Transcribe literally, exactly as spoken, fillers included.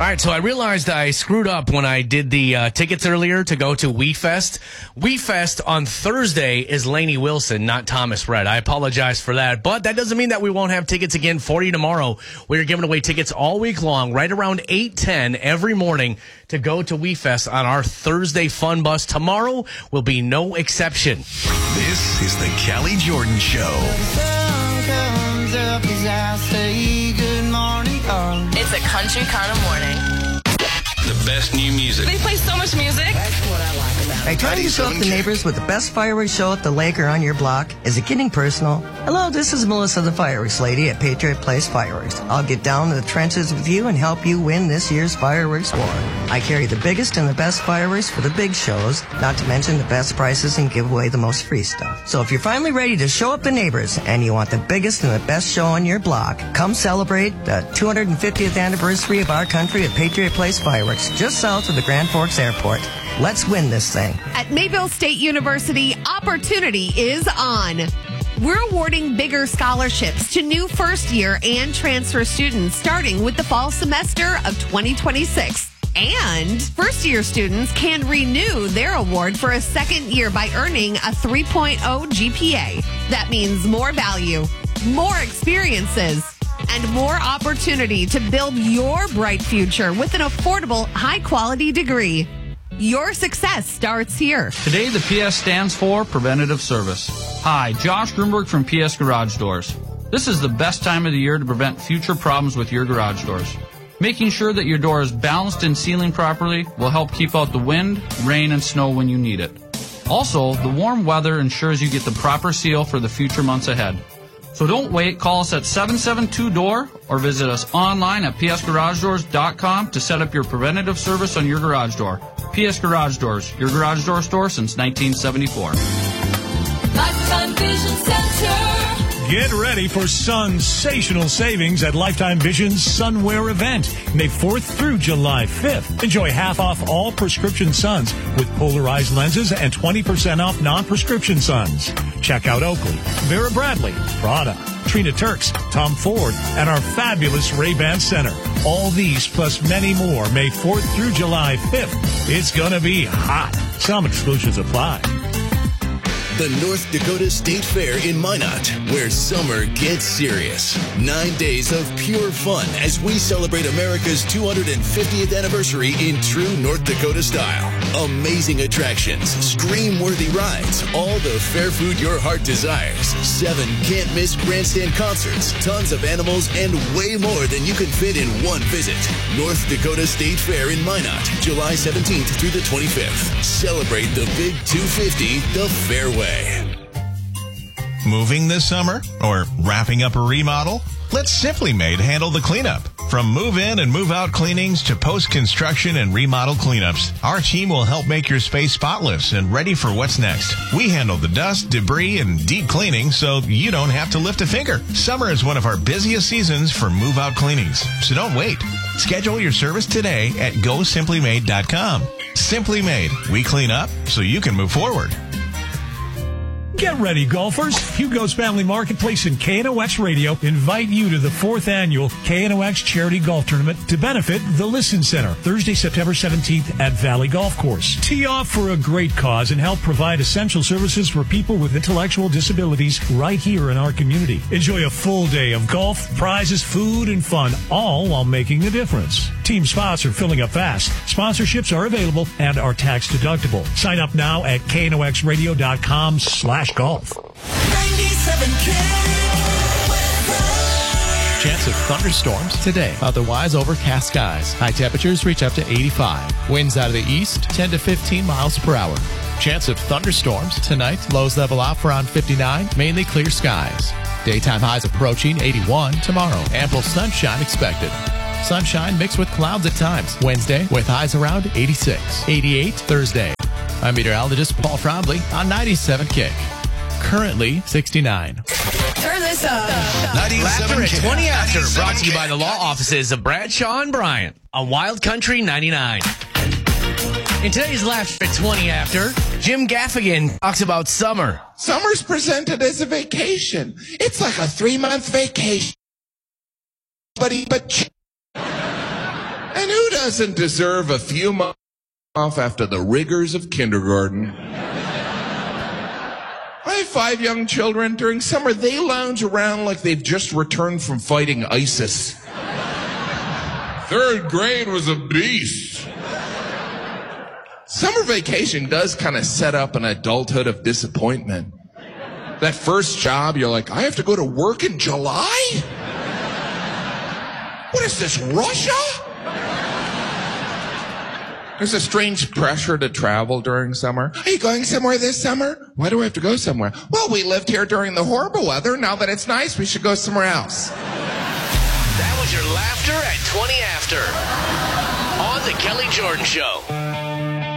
All right, so I realized I screwed up when I did the uh, tickets earlier to go to WeFest. WeFest on Thursday is Lainey Wilson, not Thomas Rhett. I apologize for that, but that doesn't mean that we won't have tickets again for you tomorrow. We are giving away tickets all week long, right around eight ten every morning to go to WeFest on our Thursday Fun Bus. Tomorrow will be no exception. This is the Callie Jordan Show. It's a country kind of morning. The best new music. They play so much music. That's what I like about it. Are you trying to show up the neighbors with the best fireworks show at the lake or on your block? Is it getting personal? Hello, this is Melissa, the fireworks lady at Patriot Place Fireworks. I'll get down to the trenches with you and help you win this year's fireworks war. I carry the biggest and the best fireworks for the big shows, not to mention the best prices and give away the most free stuff. So if you're finally ready to show up the neighbors and you want the biggest and the best show on your block, come celebrate the two hundred fiftieth anniversary of our country at Patriot Place Fireworks, just south of the Grand Forks Airport. Let's win this thing. At Mayville State University, opportunity is on. We're awarding bigger scholarships to new first-year and transfer students starting with the fall semester of twenty twenty-six. And first-year students can renew their award for a second year by earning a three point oh G P A. That means more value, more experiences, and more opportunity to build your bright future with an affordable, high-quality degree. Your success starts here. Today, the P S stands for Preventative Service. Hi, Josh Grunberg from P S Garage Doors. This is the best time of the year to prevent future problems with your garage doors. Making sure that your door is balanced and sealing properly will help keep out the wind, rain, and snow when you need it. Also, the warm weather ensures you get the proper seal for the future months ahead. So don't wait. Call us at seven seven two D O O R or visit us online at p s garage doors dot com to set up your preventative service on your garage door. P S Garage Doors, your garage door store since nineteen seventy-four. Lifetime Vision Center. Get ready for sensational savings at Lifetime Vision's Sunwear event, May fourth through July fifth. Enjoy half off all prescription suns with polarized lenses and twenty percent off non-prescription suns. Check out Oakley, Vera Bradley, Prada, Trina Turks, Tom Ford, and our fabulous Ray-Ban Center. All these plus many more May fourth through July fifth. It's gonna be hot. Some exclusions apply. The North Dakota State Fair in Minot, where summer gets serious. Nine days of pure fun as we celebrate America's two hundred fiftieth anniversary in true North Dakota style. Amazing attractions, scream-worthy rides, all the fair food your heart desires. Seven can't-miss grandstand concerts, tons of animals, and way more than you can fit in one visit. North Dakota State Fair in Minot, July seventeenth through the twenty-fifth. Celebrate the Big two fifty the fair way. Moving this summer or wrapping up a remodel? Let Simply Made handle the cleanup. From move-in and move-out cleanings to post-construction and remodel cleanups, our team will help make your space spotless and ready for what's next. We handle the dust, debris, and deep cleaning so you don't have to lift a finger. Summer is one of our busiest seasons for move-out cleanings, so don't wait. Schedule your service today at go simply made dot com. Simply Made. We clean up so you can move forward. Get ready, golfers. Hugo's Family Marketplace and K N O X Radio invite you to the fourth annual K N O X Charity Golf Tournament to benefit the Listen Center, Thursday, September seventeenth at Valley Golf Course. Tee off for a great cause and help provide essential services for people with intellectual disabilities right here in our community. Enjoy a full day of golf, prizes, food, and fun, all while making a difference. Team spots are filling up fast. Sponsorships are available and are tax deductible. Sign up now at K N O X radio dot com slash golf. ninety-seven K. Chance of thunderstorms today. Otherwise, overcast skies. High temperatures reach up to eighty-five. Winds out of the east, ten to fifteen miles per hour. Chance of thunderstorms tonight. Lows level off around fifty-nine. Mainly clear skies. Daytime highs approaching eighty-one. Tomorrow, ample sunshine expected. Sunshine mixed with clouds at times. Wednesday with highs around eighty-six. eighty-eight Thursday. I'm meteorologist Paul Trombley on ninety-seven Kick. Currently sixty-nine. Turn this up. Laughter at twenty after, brought to you by the law offices of Bradshaw and Bryant on Wild Country ninety-nine. In today's Laughter at twenty after, Jim Gaffigan talks about summer. Summer's presented as a vacation. It's like a three-month vacation. But, but And who doesn't deserve a few months off after the rigors of kindergarten? I have five young children. During summer, they lounge around like they've just returned from fighting ISIS. Third grade was a beast. Summer vacation does kind of set up an adulthood of disappointment. That first job, you're like, I have to go to work in July? What is this, Russia? There's a strange pressure to travel during summer. Are you going somewhere this summer? Why do I have to go somewhere? Well, we lived here during the horrible weather. Now that it's nice, we should go somewhere else. That was your laughter at twenty after on The Kelly Jordan Show.